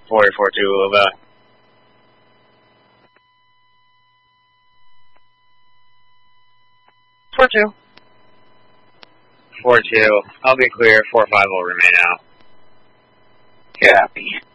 4042 over. 42. 42. I'll be clear. 450 will remain out. Copy.